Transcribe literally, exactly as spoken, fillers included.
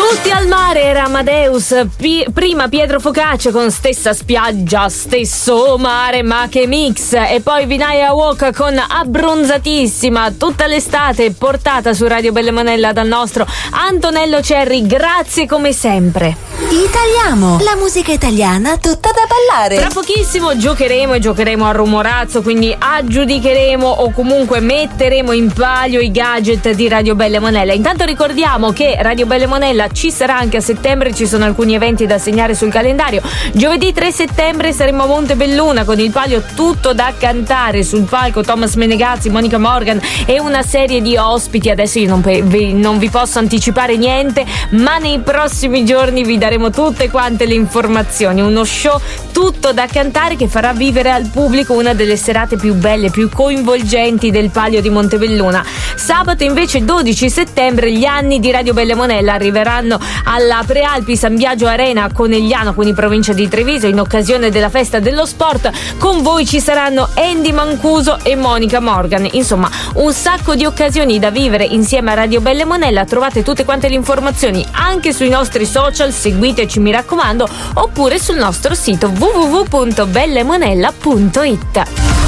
Tutti al mare era Amadeus, P- prima Pietro Focaccia con stessa spiaggia, stesso mare, ma che mix, e poi Vinaya Walk con Abbronzatissima, tutta l'estate portata su Radio Belle Monella dal nostro Antonello Cerri, grazie come sempre. Italiamo, la musica italiana tutta da ballare. Tra pochissimo giocheremo e giocheremo a rumorazzo, quindi aggiudicheremo o comunque metteremo in palio i gadget di Radio Belle Monella. Intanto ricordiamo che Radio Belle Monella ci sarà anche a settembre, ci sono alcuni eventi da segnare sul calendario. Giovedì tre settembre saremo a Montebelluna con il palio Tutto da cantare, sul palco Thomas Menegazzi, Monica Morgan e una serie di ospiti. Adesso io non, pe- vi, non vi posso anticipare niente, ma nei prossimi giorni vi daremo tutte quante le informazioni. Uno show tutto da cantare che farà vivere al pubblico una delle serate più belle, più coinvolgenti del palio di Montebelluna. Sabato invece dodici settembre gli anni di Radio Belle Monella arriveranno alla Prealpi San Biagio Arena a Conegliano, quindi provincia di Treviso, in occasione della festa dello sport. Con voi ci saranno Andy Mancuso e Monica Morgan. Insomma, un sacco di occasioni da vivere insieme a Radio Belle Monella. Trovate tutte quante le informazioni anche sui nostri social, seguiteci mi raccomando, oppure sul nostro sito w w w punto bellemonella punto it.